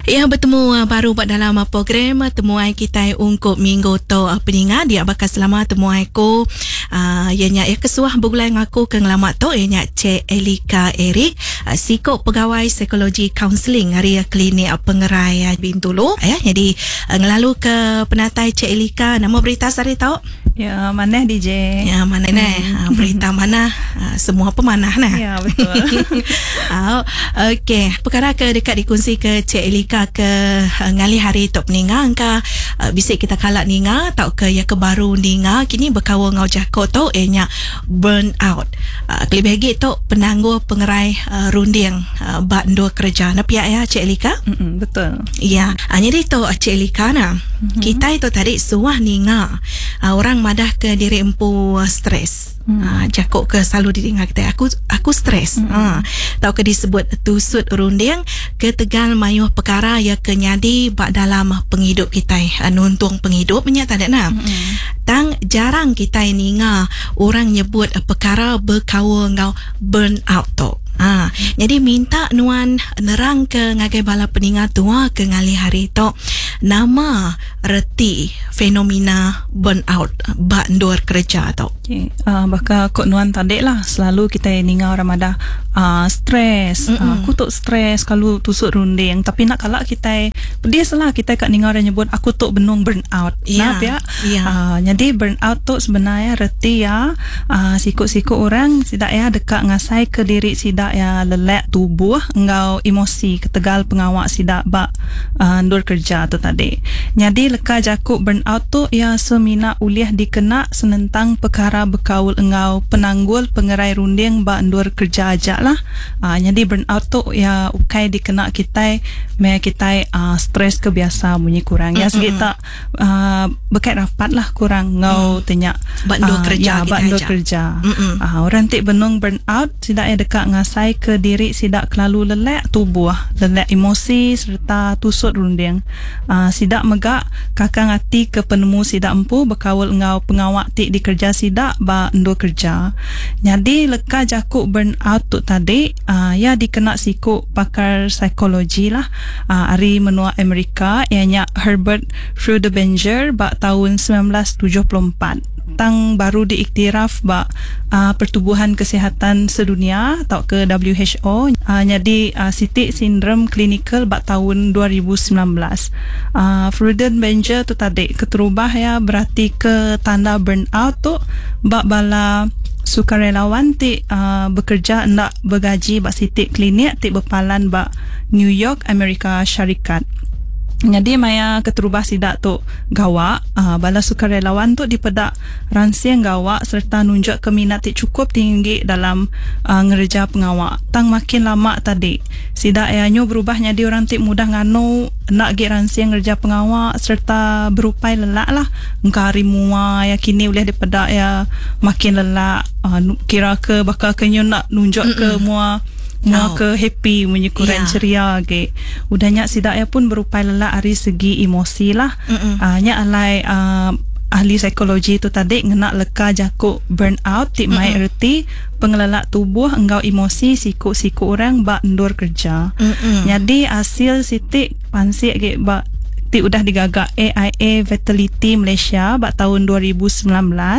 Ya, bertemu baru buat dalam program temuan kita ungkup minggu tu peningat dia bakal selama temuan ko ianya kesuah bergulai ngaku ke ngelamat tu ianya Cik Elika Eric psikok pegawai psikologi kaunseling hari klinik pengerai Bintulu ya. Jadi ngelalu ke penatai Cik Elika, nama berita sari tahu? Ya, mana DJ? Ya, mana berita mana? Semua pemanah nah. Ya, betul. Okey, perkara ke dekat dikongsi ke Cik Elika ke ngali hari tok ninga ka bisik kita kalak ninga tau ke ya ke baru ninga kini berkawa ngau jako tu nya burn out. Kelebih lagi tu penangguh pengerai runding bak dua kerja na pihak ya Cik Elika? Betul. Ya, jadi tu Cik Elika na kita itu tadi suah ninga orang madah ke diri empu stres. Jakok ke selalu didengar kita aku stres. Tahu ke disebut tusut runding ke tegal mayuh perkara ya kenyadi bak dalam penghidup kita nuntung penghidup nya tak ada nak. Tang jarang kita ninga orang nyebut perkara berkawa ngau burn out tu. Jadi minta nuan nerang ke ngagai bala peningat tua ke ngali hari tu nama reti fenomena burnout bak ndor kerja tu. Okay. Bakal kok nuan tadi lah selalu kita ninga orang ada stres, aku tok stres kalau tusuk runding, tapi nak kalak kita dia salah kita kat ninga orang nyebut aku tok benung burnout. Nah ya. Jadi burnout tu sebenarnya reti ya sikut-sikut orang sidak ya dekat ngasai ke diri sidak ya lelak tubuh engau emosi ketegal pengawak sidak bak ndur kerja tu tadi. Jadi leka jakuk burnout tu ya semina uliah dikena senentang perkara berkaul engau penanggul pengerai runding bak ndur kerja aja lah. Jadi burnout tu ya ukai dikena kita me kita stres kebiasa bunyi kurang ya segitu berkait rapat lah kurang ngau tanya bak ndur kerja bak ndur kerja. Orang tik benung burnout sidak ya dekat ngasai ke diri sidak kelalu lelak tubuh, lelak emosi serta tusut runding. Sidak megak kakang hati ke penemu sidak empu berkawal engau pengawak tik di kerja sidak ba endo kerja. Jadi leka jakuk burnout tu tadi ya dikena sikuk pakar psikologi lah hari menua Amerika ianya Herbert Freudenberger ba tahun 1974. Tang baru diiktiraf ba Pertubuhan Kesihatan Sedunia atau ke WHO jadi sitik sindrom klinikal ba tahun 2019. Freudenberger tu tadi keterubah ya berarti ke tanda burnout tu ba bala sukarelawan ti bekerja ndak bergaji ba sitik klinik ti berpalan ba New York Amerika Syarikat. Jadi maya keterubah sidak tu gawak bala sukarelawan tu dipedak ransiang gawak serta nunjuk keminat cukup tinggi dalam ngerja pengawak. Tang makin lama tadi sidak nyo berubah jadi orang tik mudah ngano nak gi ransiang ngerja pengawak serta berupai lelak lah engkari mua ya kini boleh dipedak ya makin lelak kira ke bakal kenyo nak nunjuk ke mua ke happy menyukuran ceria ke udahnya sidak ya pun berupai lelak dari segi emosi lah. Nya alai ahli psikologi tu tadi ngena leka jakuk burnout ti mai erti pengelelak tubuh engau emosi siku-siku orang bak ndur kerja. Jadi hasil sitik pansik ke bak ti udah digagak AIA Vitality Malaysia bak tahun 2019.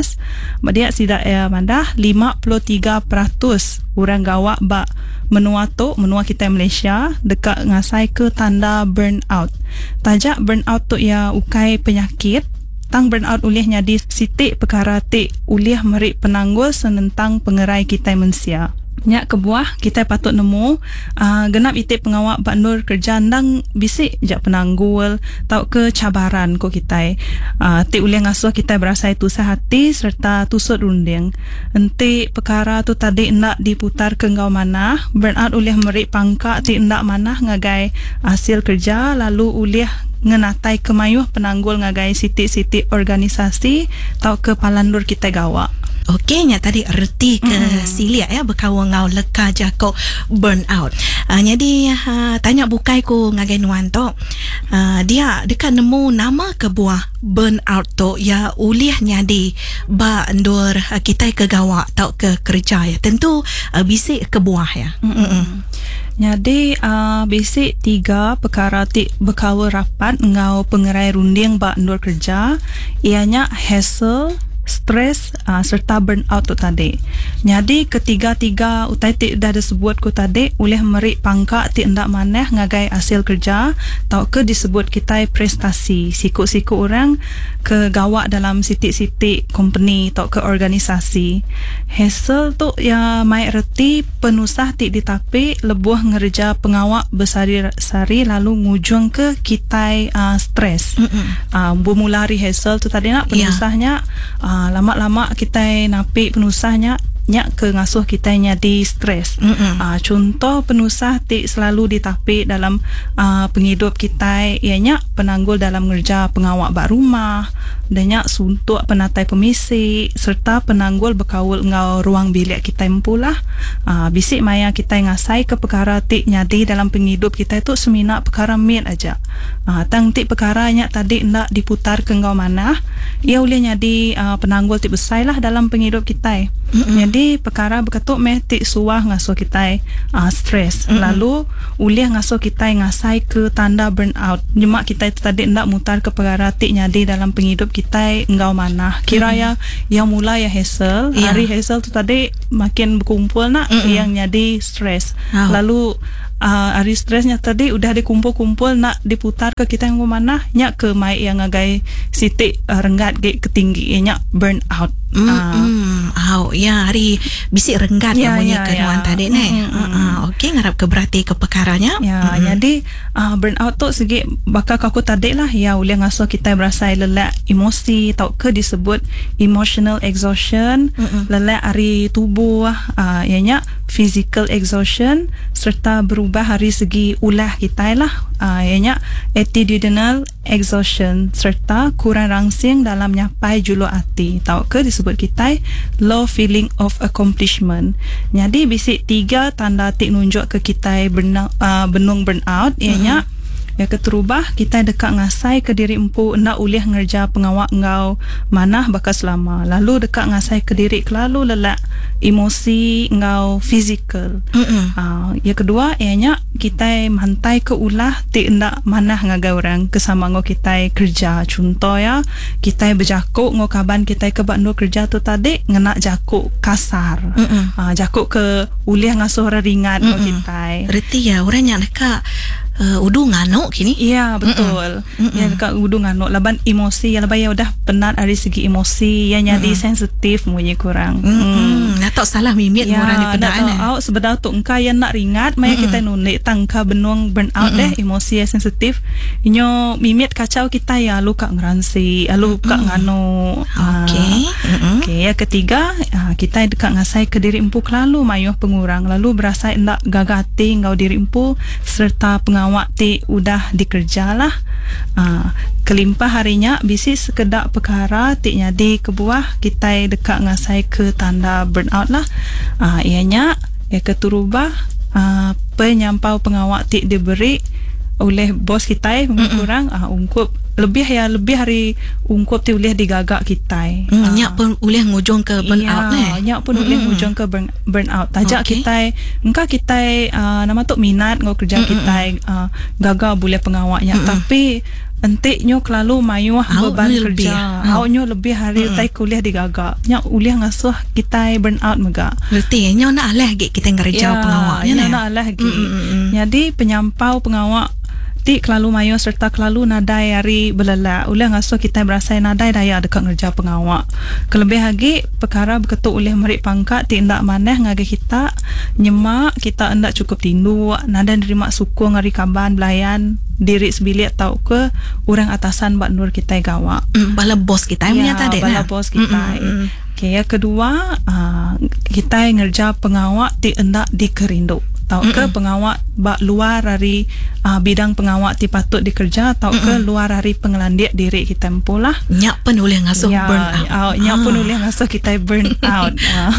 Dia sidak ya mandah 53% orang gawak bak menua kita Malaysia dekat ngasai ke tanda burnout. Tajak burnout tu ya ukai penyakit. Tang burnout ulih nyadi sitik perkara tik ulih merik penanggul senentang pengerai kita manusia. Nyak kebuah kita patut nemu genap itik pengawak bak nur kerja ndang bisik jak penanggul tau ke cabaran ko kita ti ulih ngasuh kita berasa itu sehati serta tusut runding enti perkara tu tadi ndak diputar ke ngau mana burnout ulih merik pangka ti ndak mana ngagai hasil kerja lalu ulih ngenatai kemayuh penanggul ngagai sitik-sitik organisasi tau ke palandur kita gawak. Okey, nya tadi erti ke silia ya berkawa ngau leka jako burnout. Jadi tanya bukai ku ngagai nuan tu. Dia dekat nemu nama ke buah burnout tu ya ulih nyadi ba endur kita ke gawak tau ke kerja ya. Tentu bisik ke buah ya. Jadi basic 3 perkara ti berkawal rapat ngau pengerai runding bak nur kerja, ianya hassle, stres serta burnout tu tadi. Jadi ketiga-tiga utai ti dah disebut ku tadi oleh merik pangkat ti ndak maneh ngagai hasil kerja tau ke disebut kita prestasi siku-siku orang ke gawak dalam sitik-sitik company tau ke organisasi. Hassle tu ya mai reti penusah ti ditapi lebuh ngerja pengawak bersari-sari lalu ngujung ke kita stres. Bermula hari hassle tu tadi nak penusahnya lama-lama kita napi penusahnya nyak ke ngasuh kita jadi stres. Contoh penusah ti selalu ditapi dalam penghidup kita ianya penanggul dalam ngerja pengawak bak rumah, dan nyak suntuk penatai pemisi serta penanggul berkawul ngau ruang bilik kita empulah. Bisik maya kita ngasai ke perkara ti nyadi dalam penghidup kita itu semina perkara mit aja. Tang ti perkara nyak tadi ndak diputar ke ngau mana, ia boleh nyadi penanggul ti besar lah dalam penghidup kita. Jadi perkara berketuk meh ti suah ngasuh kita stres. Lalu ulih ngasuh kita ngasai ke tanda burnout. Nyemak kita itu tadi ndak mutar ke perkara ti nyadi dalam penghidup kita engau mana. Kira ya yang mula ya hassle, hari hassle tu tadi makin berkumpul nak yang nyadi stres. Lalu hari stresnya tadi udah dikumpul-kumpul nak diputar ke kita yang mana nyak ke mai yang ngagai sitik renggat ke ketinggi nyak burnout. Ya hari bisik renggat namanya kenuan tadi ni. Okey, ngarap ke berarti ke perkaranya. Jadi burnout tu segi bakal aku tadi lah ya boleh ngasuh kita berasa lelah emosi tau ke disebut emotional exhaustion, lelah hari tubuh ianya physical exhaustion serta berubah hari segi ulah kita lah ianya attitudinal exhaustion serta kurang rangsing dalam nyapai julu hati tau ke disebut kita low feeling of accomplishment. Jadi bisik 3 tanda tik nunjuk ke kita benung burnout ianya ya keterubah kita dekat ngasai ke diri empu nak ulih ngerja pengawak ngau manah bakal selama, lalu dekat ngasai ke diri kelalu lelak emosi ngau physical. Ya kedua ianya kita mantai ke ulah ti ndak manah ngagai orang kesama ngau kita kerja. Contoh ya kita berjakuk ngau kaban kita ke bandu kerja tu tadi ngenak jakuk kasar. Jakuk ke ulih ngasuh orang ringat ngau kita. Reti ya orang yang dekat udu nganuk kini. Ya betul. Ya dekat udu nganuk laban emosi ya lebay udah penat dari segi emosi yang jadi sensitif munyi kurang. Nak tak salah mimit orang di pedaan. Sebenarnya tu engkau yang nak ringat maya kita nunik tangka benung burnout deh emosi yang sensitif. Inyo mimit kacau kita ya luka ngeransi, luka nganuk. Okey, yang ketiga kita dekat ngasai ke diri empu lalu mayuh pengurang lalu berasa ndak gagati ngau diri empu serta pengawak ti udah dikerja lah. Kelimpah harinya bisi sekedar perkara ti nyadi kebuah kita dekat ngasai ke tanda burnout lah. Ianya ya keturubah penyampau pengawak ti diberi oleh bos kita kurang ungkup lebih hari ungkup ti boleh digagak kita. Nyak pun boleh ngujung ke burnout nyak pun boleh ngujung ke burnout. Tajak kita engkau kita nama tu minat ngau kerja kita gagal boleh pengawaknya tapi entiknyo kelalu mayuh beban kerja. Aunyo lebih hari utai kuliah digagak. Nyak uliah ngasuh kita burnout mega. Berarti nyo nak alah gik kita ngerja pengawaknya nak alah gik. Jadi penyampau pengawak ti kelalu mayuh serta kelalu nadai hari belala. Ulah ngasuh kita berasa nadai daya dekat ngerja pengawak. Kelebih lagi perkara berketuk oleh merik pangkat ti ndak maneh ngage kita nyemak kita ndak cukup tindu nada nerima suku ngari kaban belayan diri sebilik tau ke orang atasan bak nur kita gawak. Bala bos kita punya tadi bala bos kita. Okay, yang kedua kita ngerja pengawak ti ndak dikerindu. Tau ke pengawak bak luar dari bidang pengawak ti patut dikerja tau ke luar dari pengelandik diri kita empulah. Nyak pun boleh ngasuh burnout. Nyak pun boleh ngasuh kita burnout.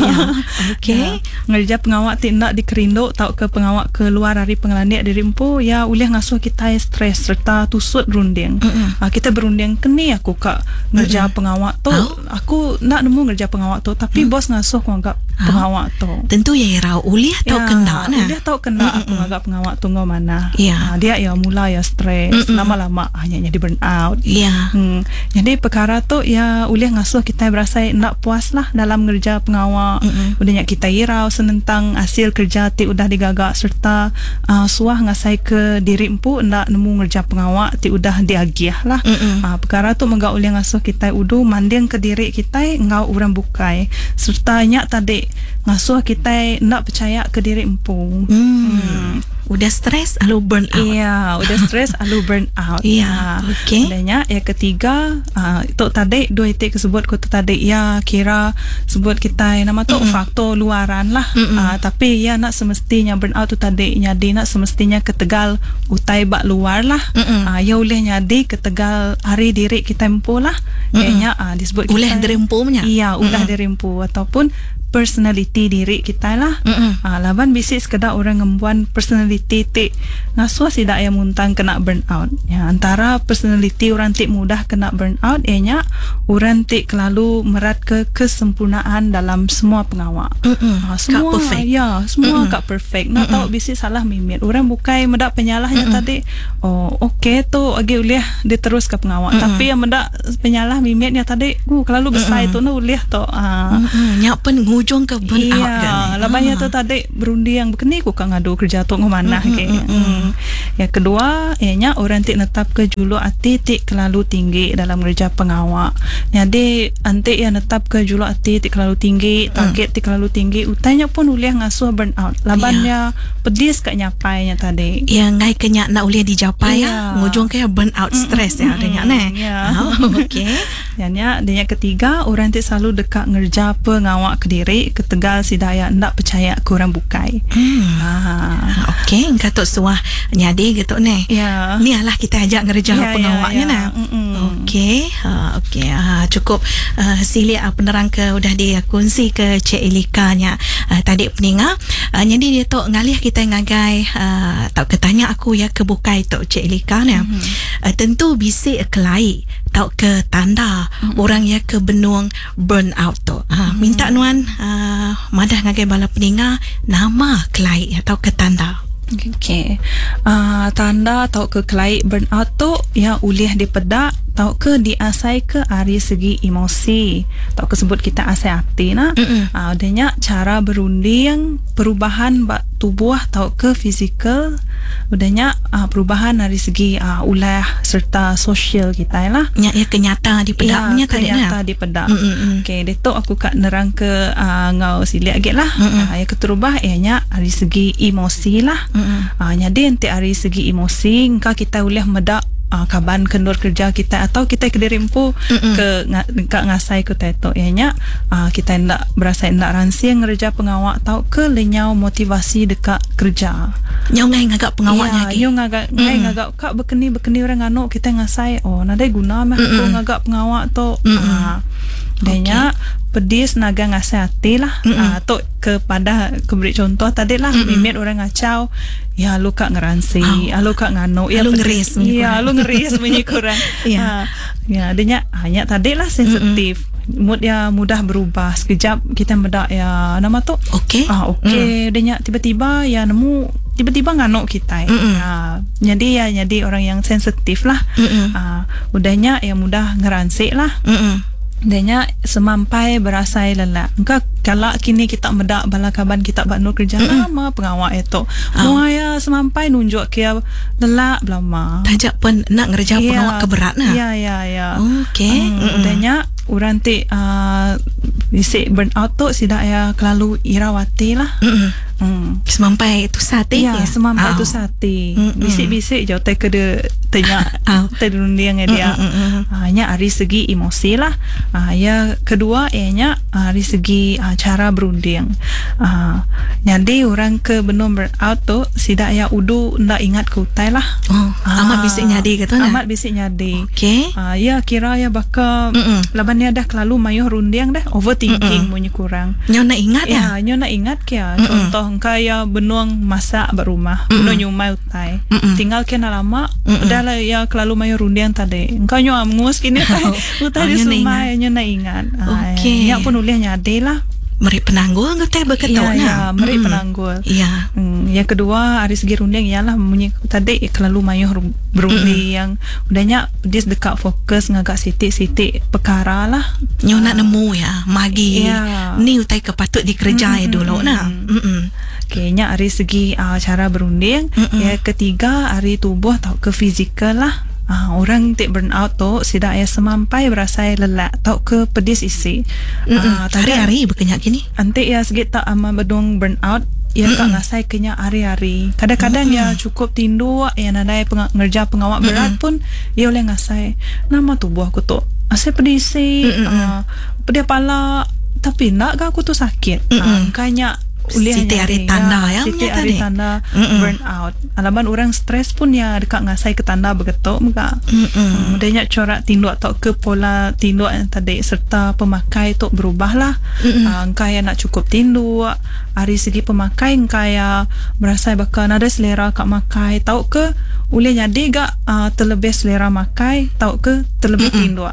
Okey. Ngerja pengawak ti ndak dikerindu tau ke pengawak ke luar dari pengelandik diri empu ya boleh ngasuh kita stres serta tusut runding. Kita berunding keni aku kak ngerja pengawak tu. Aku nak nemu ngerja pengawak tu tapi bos ngasuh aku anggap pengawak tu. Tentu ya irau uliah tau kena nah. Dia tahu kena aku agak pengawak tu ngau mana. Ya. Dia ya mula ya stres, lama-lama hanya jadi burn out. Ya. Jadi perkara tu ya uliah ngasuh kita berasa nak puas lah dalam kerja pengawak. Udahnya kita irau senentang hasil kerja ti udah digagak serta suah ngasai ke diri empu ndak nemu kerja pengawak ti udah diagiah lah. Perkara tu menggak uliah ngasuh kita udu manding ke diri kita ngau orang bukai serta nyak tadi ngasuh kita nak percaya ke diri empu. Udah stres lalu burn out. Iya, udah stres lalu burn out. Iya, okey. Adanya yang ketiga, tu tadi dua itik sebut ko tadi ya kira sebut kita nama tu faktor luaran lah. Tapi ya nak semestinya burn out tu tadi nyadi nak semestinya ketegal utai bak luar lah. Ya boleh nyadi ketegal hari diri kita empu lah. Kayaknya disebut kita ulah dirempunya. Iya, ulah dirempu ataupun personality diri kita lah. Laban bisik sekedar orang ngembuan personality ti ngasuh sidak yang muntang kena burn out. Ya, antara personality orang ti mudah kena burn out ianya orang ti kelalu merat ke kesempurnaan dalam semua pengawak. Semua perfect. Ya, semua kak perfect. Nak tahu bisik salah mimit. Orang bukai mendak penyalahnya tadi. Oh, okey tu agi uliah dia terus ke pengawak. Tapi yang mendak penyalah mimitnya tadi, kelalu besar itu na uliah tu. Nyak pun ujung ke burn out kan. Labanya tu tadi berundi yang berkeni ku kang ngadu kerja tu ngomana ke. Yang kedua, ianya orang tik netap ke julu ati tik kelalu tinggi dalam kerja pengawak. Jadi antik yang netap ke julu ati tik kelalu tinggi, target tik kelalu tinggi, utanya pun uliah ngasuh burn out. Labannya pedis kat nyapainya tadi. Yang ngai kenyak nak uliah dicapai ya. Ngujung ke burn out stress ya adanya ne. Okey. Yang ketiga, orang tik selalu dekat ngerja pengawak ke diri ketegal sidaya ndak percaya kurang bukai. Okey, katok suah nyadi gitu ne. Ya. Ni lah kita ajak ngerja pengawaknya nah. Okey. Cukup silia penerang ke udah dia kongsi ke Cik Elika nya tadi peninga. Jadi dia tok ngalih kita ngagai tau ketanya aku ya ke bukai tok Cik Elika nya. Tentu bisik kelai tau ke tanda orang ya ke benung burn out tu. Minta nuan madah ngagai bala peninga nama kelai atau ke tanda. Okey. Tanda atau ke kelai burnout tu ya uliah dipedak tau ke diasai ke dari segi emosi tau ke sebut kita asai hati nah. Adanya cara berunding perubahan tubuh tau ke fizikal, udahnya perubahan dari segi ulah serta sosial kita lah. Ya kenyata di pedaknya tadi kenyata di pedak. Okey, detok aku kak nerang ke ngau silik agak lah. Yang keterubah ianya dari segi emosi lah. Jadi ente dari segi emosi engkau kita ulah medak kaban kendur kerja kita atau kita kederimpu ke ngasai ke teto ianya kita ndak berasa ndak ransing kerja pengawak tau ke lenyau motivasi dekat kerja nyau ngai ngagak pengawaknya nyau ngagak kak bekeni orang anu kita ngasai nadai guna mah aku ngagak pengawak tu danya pedis naga ngasai hati lah tu kepada keberi contoh tadi lah mimit orang ngacau ya lu kak ngeransi lu kak ngano ya lu ngeris lu ngeris bunyi kurang ya adanya hanya tadi lah sensitif mood ya mudah berubah sekejap kita medak ya nama tu okey adanya tiba-tiba ya nemu tiba-tiba ngano kita jadi orang yang sensitif lah udahnya ya mudah ngeransi lah danya semampai berasai lelah. Engkau kalau kini kita medak balakaban kita bakno kerja lama pengawak itu. Moya semampai nunjuk ke lelah lama. Tajak pun nak ngerja pengawak keberat nah. Ya. Okey. Danya orang ti bisik burn out tu sidak ya kelalu irawati lah. Semampai tu sate ya semampai tu sate bisik-bisik jauh ke de tanya terundiang dia hanya dari segi emosi lah ya kedua ianya dari segi cara berunding jadi orang ke benum burn out tu sidak ya udu ndak ingat ke utai lah amat bisik nyadi gitu nah amat bisik nyadi okey ya kira ya bakal labannya dah kelalu mayuh rundiang dah overthinking punya kurang nyau nak ingat ya nyau nak ingat kaya contoh kaya benuang masak berumah benuang nyumai utai tinggal kena lama dah lah ya kelalu mayu rundiang tadi engkau nyuam ngus kini utai di sumai nyo na ingat okey nya pun uliah nyade lah Meri penanggul kita berketok Ya, meri penanggul. Ya. Yang kedua, dari segi runding ialah bunyi tadi terlalu mayuh berunding yang udahnya pedis dekat fokus ngagak sitik-sitik perkara lah. Nyo nak nemu ya, magi. Ni utai kepatut dikerjai dulu nah. Kayaknya dari segi cara berunding. Yang ketiga, dari tubuh atau ke fizikal lah. Orang tik burn out tu sidak ya semampai berasa lelah tau ke pedis isi. Hari-hari berkenyak gini. Antik ya segit tak ama bedong burn out. Ya tak ngasai kenya hari-hari. Kadang-kadang ya cukup tindu ya nadai ngerja pengawak berat pun ya oleh ngasai. Nama tubuh aku tu asal pedisi, pedih pala, tapi nak ke aku tu sakit. Kanya Siti hari tanda ya, Siti hari tanda burn out. Alaman orang stres pun ya dekat ngasai ke tanda bergetok muka. Mudahnya corak tinduk atau ke pola tinduk yang tadi serta pemakai tu berubah lah. Kaya nak cukup tinduk. Dari segi pemakai kaya merasa bakal ada selera kat makai. Tahu ke boleh jadi gak terlebih selera makai. Tahu ke terlebih tinduk.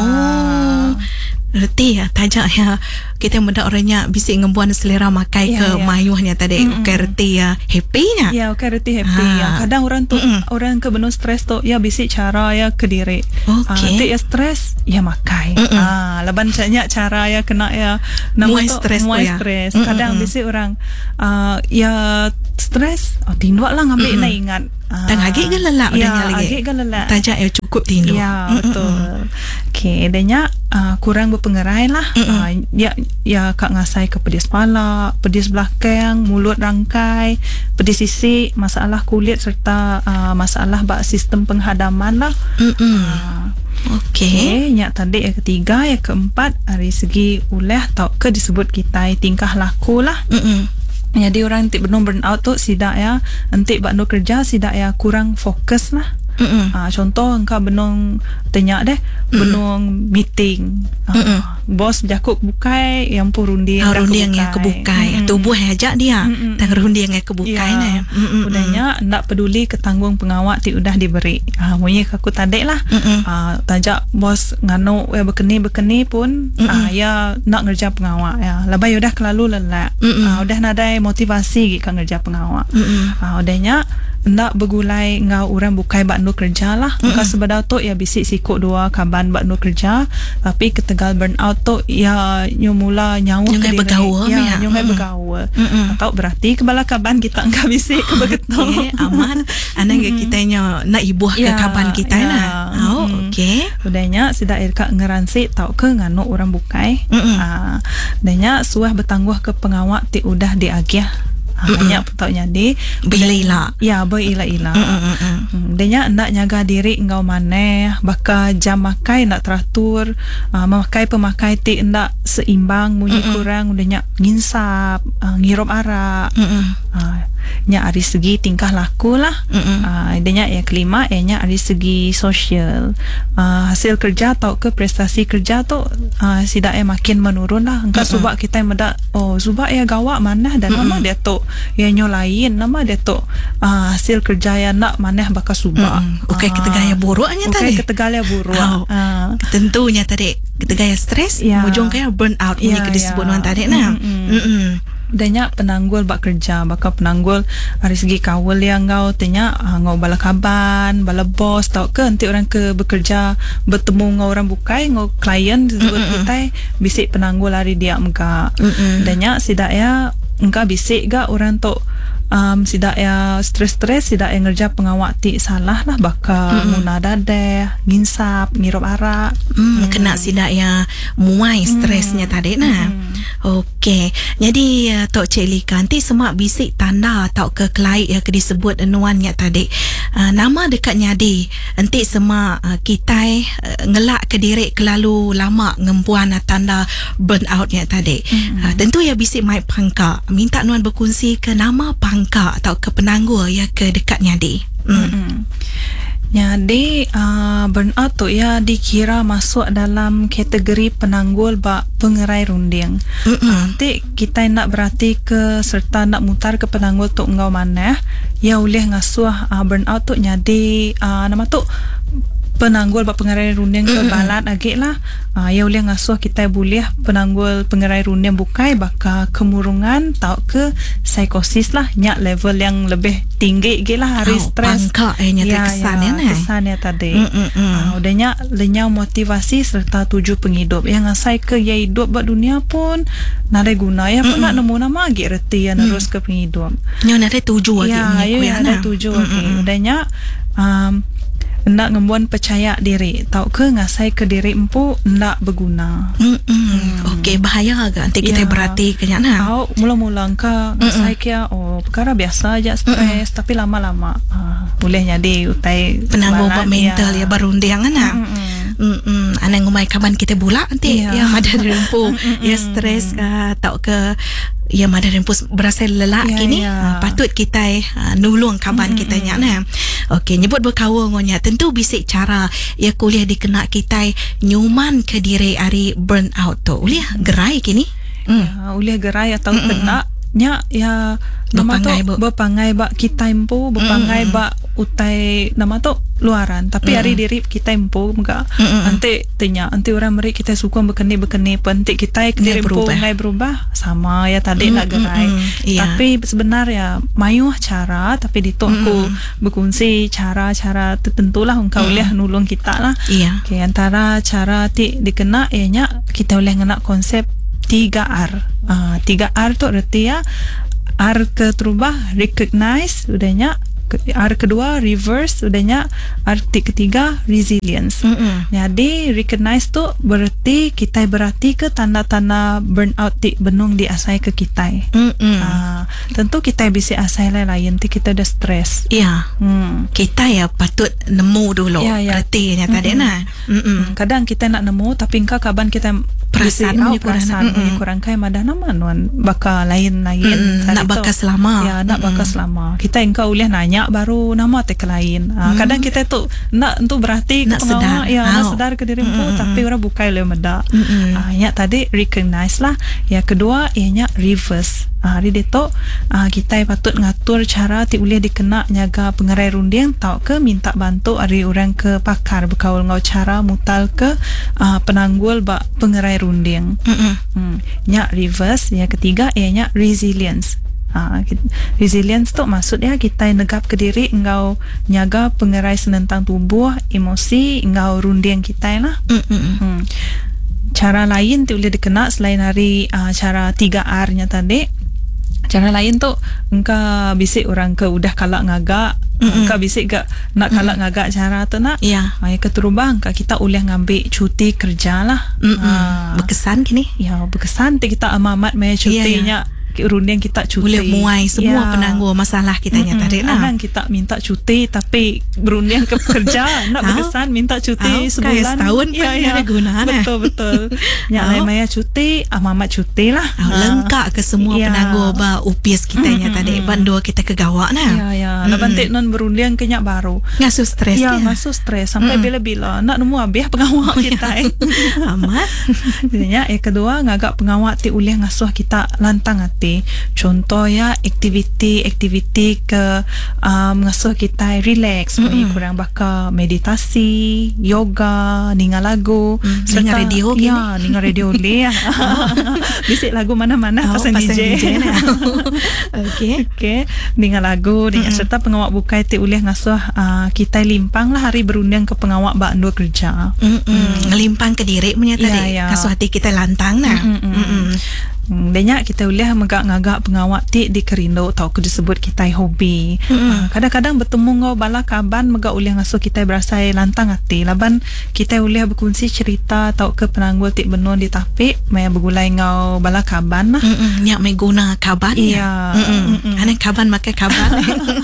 Reti ya, tajak ya kita muda orangnya bisik ngembuan selera makai ke mayuhnya tadi. Reti ya happy-nya. Ya, reti happy. Ya, kadang orang tu orang ke benar stres tu ya bisik cara ya ke diri. Nanti ya stres ya makai. Laban banyak cara ya kena ya muai stres. Kadang bisik orang ya stres tinduk lah ngambil nak ingat. Dan agak ke lelak agak ke lelak. Tajak ya cukup tinduk. Ya, betul. Okey, adanya kurang berpengerai lah. Ya kak ngasai ke pedis pala, pedis belakang, mulut rangkai, pedis sisi, masalah kulit serta masalah bak sistem penghadaman lah. Okey, yang tadi yang ketiga, yang keempat dari segi uleh atau ke disebut kita tingkah laku lah. Jadi orang nanti benar burn out tu sidak ya nanti bakno kerja sidak ya kurang fokus lah. Contoh engkau benong tanya deh benong meeting bos jakuk bukai yang pun runding yang kebukai tubuh ajak dia tang runding yang kebukai nah udahnya nak peduli ke tanggung pengawak ti udah diberi munyi aku tadek lah tajak bos ngano ya bekeni pun ya nak ngerja pengawak ya labai udah kelalu lelah udah nadai motivasi kan ngerja pengawak udahnya nak bergulai ngau orang bukai bakno kerja lah. Maka sebada tu ya bisik sikut dua kaban bakno kerja tapi ketegal burn out tu ya mula nyawa ke diri. Nyungai bergaul. Atau berarti kebala kaban kita enggak bisik ke begetong. Aman. Anak kita nak ibuh ke kaban kita lah. Okey. Udahnya sida irka ngeransi tau ke ngano orang bukai. Udahnya suah bertangguh ke pengawak ti udah diagih. Banyak tau nyadi bila-ila ya bila-ila denya nak nyaga diri engkau maneh baka jam makai nak teratur memakai pemakai ti ndak seimbang munyi kurang denya nginsap ngirup arak nya dari segi tingkah laku lah denya yang kelima nya dari segi sosial hasil kerja atau ke prestasi kerja tu sidak makin menurun lah engkau subak kita medak subak ya gawak mana dan nama dia tu ya nyolain nama dia tu hasil kerja ya nak maneh bakal subak ketegaya buruknya tadi ketegaya buruk tentunya tadi ketegaya stres mujung kaya burn out ni ke disebut tadi nah banyak penanggul bak kerja bakal penanggul dari segi kawal yang ngau tanya ngau bala kaban bala bos tau ke nanti orang ke bekerja bertemu ngau orang bukai ngau klien disebut kita bisik penanggul hari dia muka banyak sidak ya engkau bisik gak orang tu sidak ya stres sidak yang ngerja pengawak ti salah lah bakal muna dadeh nginsap ngirup arak kena sidak ya muai stresnya tadi nah. Okey, jadi Tok Cik Lika nanti semua bisik tanda atau ke klien yang disebut nuannya tadi nama dekat nyadi nanti semua kita ngelak ke diri kelalu lama ngempuan tanda burn outnya tadi tentu ya bisik mai pangka minta nuan berkongsi ke nama pangka atau ke penanggul ya ke dekat nyadi. Jadi burnout tu ya dikira masuk dalam kategori penanggul bak pengerai runding. Nanti kita nak berarti ke serta nak mutar ke penanggul tu engkau mana ya boleh ngasuh burnout tu jadi nama tu penanggul bak pengerai runding ke balat agak lah. Ya boleh ngasuh kita boleh penanggul pengerai runding bukai baka kemurungan tau ke psikosis lah, nyak level yang lebih tinggi gila hari stres. Pangka kesan ya nah. Kesan ya tadi. Udahnya lenyau motivasi serta tuju penghidup. Yang ngasai ke ya hidup buat dunia pun nada guna ya pun nak nemu nama agi reti ya terus ke penghidup. Nyo nada tuju lagi ya ada tuju lagi. Udahnya nak ngembuan percaya diri tau ke ngasai ke diri empu nak berguna. Okey, bahaya agak nanti kita berhati kenyak nah. Tau mula-mula ka ngasai kia perkara biasa aja stres tapi lama-lama boleh jadi utai penanggung mental ya berunding nah. Anak ngumai kaban kita bulak nanti ya ada rempu ya stres tau ke ya mada rempus berasa lelah kini patut kita nulung kaban kita nya nah. Okey, nyebut berkawa ngonya tentu bisik cara ya kuliah dikena kita nyuman ke diri ari burnout tu. Uliah gerai kini. Uliah gerai atau kena nya ya nama tu berpangai bak kita empu berpangai bak utai nama tu luaran tapi hari diri kita empu muka nanti tanya nanti orang meri kita suka berkeni pentik kita diri empu ngai berubah sama ya tadi nak gerai tapi sebenarnya mayuh cara tapi ditu aku berkongsi cara-cara tertentulah engkau boleh nulung kita lah. Okay, antara cara dikena ianya kita boleh ngena konsep 3R. 3R tu arti ya R ke terubah recognize udahnya, R kedua reverse udahnya, arti ketiga resilience. Jadi recognize tu berarti kita berarti ke tanda-tanda burnout di benung di asai ke kita. Tentu kita bisa asai lain ti kita dah stres. Kita ya patut nemu dulu berarti nya tadi nah. Kadang kita nak nemu tapi engkau kaban kita perasaan kurang kai madah nama nuan baka lain nak baka selama nak baka selama kita engkau boleh nanya baru nama tek lain. Kadang kita tu nak tu berarti nak sedar nak sedar ke dirimu tapi orang bukai le meda. Ya tadi recognize lah. Yang kedua ianya reverse. Hari detok kita patut ngatur cara ti boleh dikena nyaga pengerai runding tau ke minta bantu hari orang ke pakar berkaul ngau cara mutal ke penanggul bak pengerai runding. Nya reverse. Yang ketiga ianya resilience. Resilience tu maksudnya kita negap ke diri engkau nyaga pengerai senentang tubuh emosi engkau runding kita lah. Cara lain tu boleh dikena selain hari cara 3R nya tadi. Cara lain tu engkau bisik orang ke udah kalak ngagak engkau bisik gak nak kalak ngagak cara tu nak keterubah engkau kita boleh ngambil cuti kerja lah. Berkesan kini berkesan kita amat maya cutinya runding kita cuti boleh muai semua penanggung masalah kita nya tadi lah. Kadang kita minta cuti tapi berunding ke kerja nak berkesan minta cuti sebulan setahun pun ada guna betul nya lain maya cuti amat cuti lah lengkap ke semua penanggung ba upis kita nya tadi bandu kita ke gawak nah bantik non berunding ke nyak baru ngasuh stres ngasuh stres sampai bila-bila nak nemu habis pengawak kita amat nya kedua ngagak pengawak ti ulih ngasuh kita lantang hati. Contoh ya aktiviti ke mengasuh kita relax kurang baka meditasi, yoga, ninga lagu, serta radio gini. Ninga radio le. Bisik lagu mana-mana pasal DJ. Okey. Ninga lagu serta pengawak bukai ti ulih ngasuh kita limpang lah hari berunding ke pengawak bak dua kerja. Ngelimpang ke diri punya tadi. Ngasuh hati kita lantang nah. Banyak kita boleh ngagak pengawak ti di kerindo tau ke disebut kita hobi. Kadang-kadang bertemu ngau bala kaban megak boleh ngasuh kita berasa lantang hati laban kita boleh berkongsi cerita tau ke penanggul ti benun di tapik maya bergulai ngau bala kaban lah. Nyak mai guna kaban ya. Anak kaban makai kaban.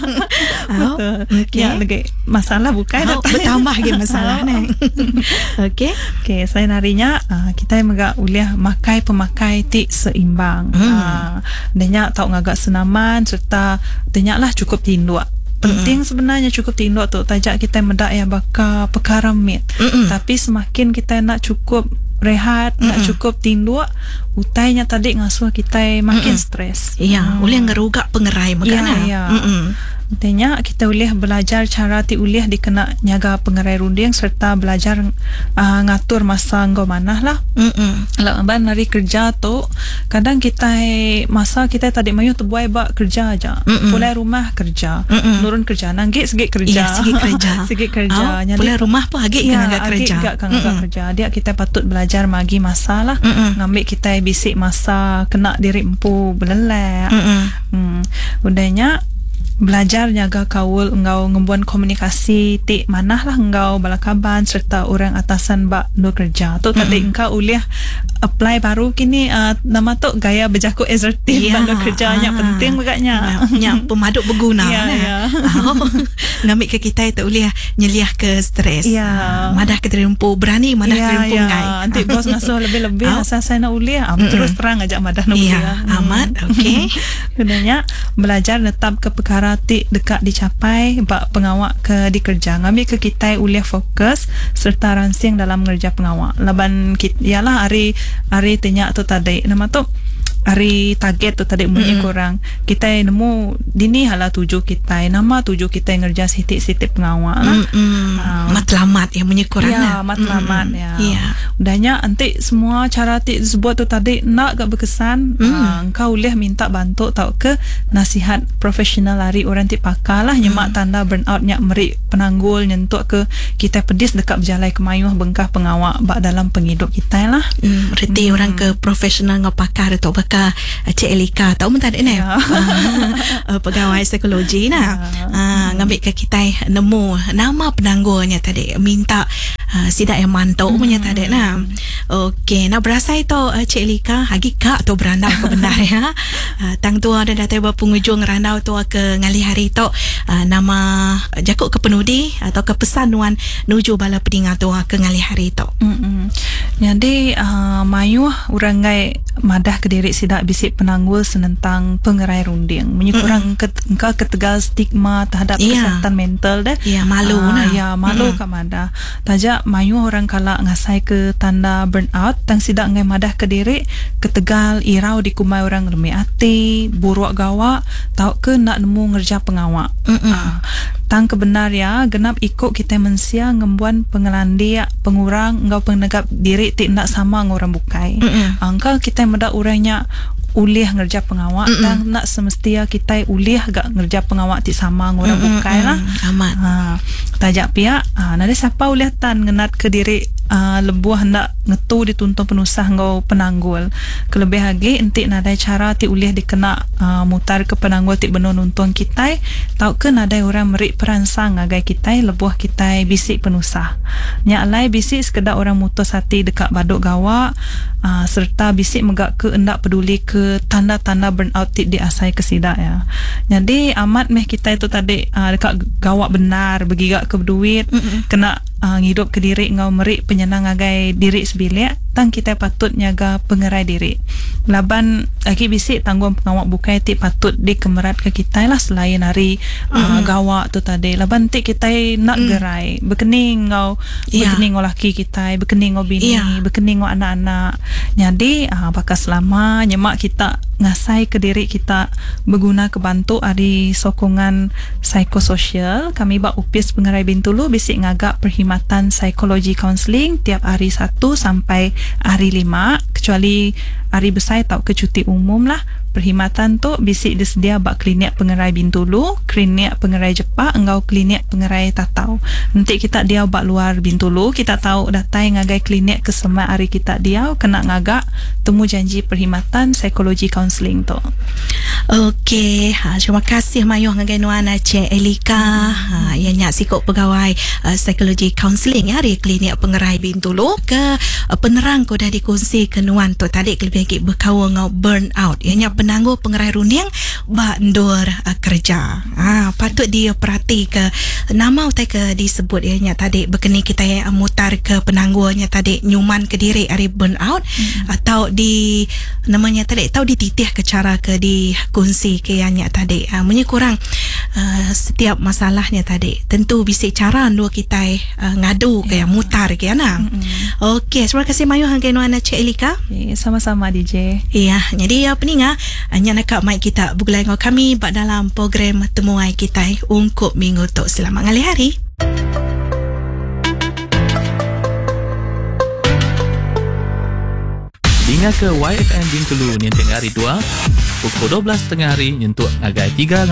Ya lagi masalah bukan bertambah lagi masalah ni. Okey selain harinya kita megak boleh makai pemakai ti seimbang. Denyak tau ngagak senaman serta denyaklah cukup tinduk. Penting sebenarnya cukup tinduk tu tajak kita medak ya baka perkara mit. Tapi semakin kita nak cukup rehat, nak cukup tinduk, utainya tadi ngasuh kita makin stres. Boleh ngerugak pengerai magana. Artinya kita boleh belajar cara ti boleh dikena nyaga pengerai runding serta belajar ngatur masa engkau manah lah. Kalau ban hari kerja tu kadang kita masa kita tadi mayu tu buai bak kerja aja. Pulai rumah kerja. Nurun kerja nanggit segi kerja. Segi kerja. Pulai rumah pun agak agak kerja. Agak kerja. Dia kita patut belajar magi masa lah. Ngambil kita bisik masa kena diri empu belelek. Udahnya belajar nyaga kaul engkau ngembuan komunikasi ti manah lah engkau balakaban serta orang atasan bak do kerja tu tadi engkau uliah apply baru kini nama tu gaya berjaku assertif bak do kerjanya penting bagaknya yang pemaduk berguna ngambil ke kita tu uliah nyeliah ke stres madah ke terempu berani madah ke terempu ngai nanti bos ngasuh lebih-lebih asal saya nak uliah terus terang ajak madah nak uliah amat okey kemudiannya belajar netap ke perkara ti dekat dicapai bak pengawak ke dikerja ngambil ke kita uliah fokus serta ransing dalam ngerja pengawak laban ialah hari tanya tu tadi nama tu hari target tu tadi bunyi kurang kita nemu dini hala tuju kita nama tuju kita ngerja sitik-sitik pengawak lah matlamat yang bunyi kurang ya matlamat udahnya nanti semua cara ti sebut tu tadi nak gak berkesan engkau boleh minta bantu tau ke nasihat profesional hari orang ti pakar lah nyemak tanda burnout nyak meri penanggul nyentuk ke kita pedis dekat berjalai kemayuh bengkah pengawak bak dalam penghidup kita lah reti orang ke profesional ngau pakar tu ka Cik Elika tahu mentad ni pegawai psikologi ngambil ke kita nemu nama penanggulnya tadi minta sidak yang mantau punya tadi okey nak berasa itu Cik Elika hagi kak tu berandau ke benar ya tang tua ada datang penghujung randau tu ke ngali hari tu nama jakuk ke penudi atau ke pesanuan nuju bala pedinga tu ke ngali hari tu jadi mayuh orang ngai madah ke diri sidak bisik penanggul senentang pengerai runding menyekurang engkau ketegal stigma terhadap kesihatan mental dah malu malu kat madah tajak mayu orang kala ngasai ke tanda burnout tang sidak ngai madah ke diri ketegal irau dikumai orang remeh hati buruk gawak tau ke nak nemu ngerja pengawak tang kebenar ya genap ikut kita mensia ngembuan pengelandi pengurang engkau penegap diri tik nak sama ngorang bukai engkau kita medak urangnya uliah ngerja pengawak dan nak semestinya kita uliah gak ngerja pengawak ti sama ngorang bukai lah amat tajak pihak nada siapa uliah tan ngenat ke diri lebuah hendak ngetu dituntun penusah ngau penanggul kelebih lagi entik nada cara ti uliah dikena mutar ke penanggul ti benon nuntun kita tau ke nada orang merik peransang agai kita lebuah kita bisik penusah nyak lai bisik sekedar orang mutus hati dekat baduk gawak serta bisik megak ke endak peduli ke tanda-tanda burnout ti diasai kesidak ya jadi amat meh kita itu tadi dekat gawak benar begigak ke duit kena ngidup ke diri ngau merik penyenang agai diri sebilik tang kita patut nyaga pengerai diri laban lagi bisik tanggung pengawak bukai ti patut dikemerat ke kita lah selain hari gawak tu tadi laban ti kita nak gerai bekening ngau bekening ngau laki kita bekening ngau bini bekening ngau anak-anak jadi bakas lama nyemak kita ngasai ke diri kita berguna kebantu hari sokongan psikososial kami bak upis pengerai Bintulu bisik ngagak perkhidmatan psikologi counseling tiap hari 1 sampai hari 5 kecuali hari besar tau ke cuti umum lah perkhidmatan tu bisik disedia bak klinik pengerai Bintulu klinik pengerai Jepak engkau klinik pengerai Tatau nanti kita dia bak luar Bintulu kita tahu datai ngagai klinik kesemak hari kita dia kena ngagak temu janji perkhidmatan psikologi counseling tu okey terima kasih mayuh ngagai nuana Cik Elika yang nyak sikok pegawai psikologi counseling hari klinik pengerai Bintulu ke penerang ko dah dikongsi ke nuan tu tadi lebih lagi berkawa ngau burnout ianya penangguh pengerai runding bandur kerja patut dia perhati ke nama utai ke disebut ianya tadi berkeni kita mutar ke penangguhnya tadi nyuman ke diri hari burnout atau di namanya tadi atau dititih ke cara ke dikongsi ke ianya tadi kurang setiap masalahnya tadi. Tentu bisik cara dua kita ngadu ke yang mutar ke ana. Okey, terima kasih Mayu hangga nuana Cik Elika. Sama-sama DJ. Iya, jadi peninga hanya nak mai kita bugulai ngau kami bak dalam program temuai kita untuk minggu tu. Selamat ngali hari. Dengar ke YFM Bintulu ni tengah hari 2 pukul 12 tengah hari nyentuk agai 3